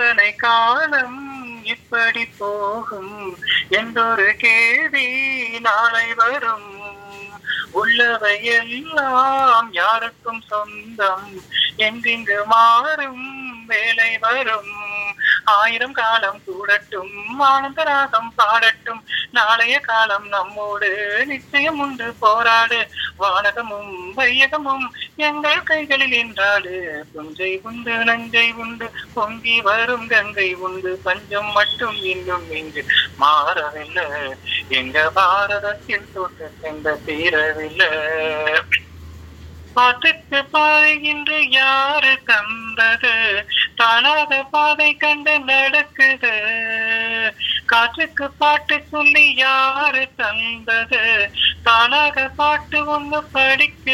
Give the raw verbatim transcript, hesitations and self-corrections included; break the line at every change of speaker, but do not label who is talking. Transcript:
எத்தனை காலம் இப்படி போகும் என்றொரு கேள்வி நாளை வரும். உள்ளவை எல்லாம் யாருக்கும் சொந்தம் எங்கிங்கு மாறும் வேலை வரும். ஆயிரம் காலம் கூடட்டும் ஆனந்த ராகம் பாடட்டும். நாளைய காலம் நம்மோடு நிச்சயம் உண்டு போராடு. வானகமும் வையகமும் எங்கள் கைகளில் என்றாடு. புஞ்சை உண்டு நஞ்சை உண்டு பொங்கி வரும் கங்கை உண்டு. பஞ்சம் மட்டும் இன்னும் இங்கு மாறவில்லை. எங்க பாரதத்தில் தொட்டு சென்ற தீரவில்லை. பாட்டுக்கு பாதை இன்று யாரு தந்தது? தானாக பாதை கண்டு நடக்குது. காற்றுக்கு பாட்டு சொல்லி யாரு தந்தது? தானாக பாட்டு ஒண்ணு படிக்கு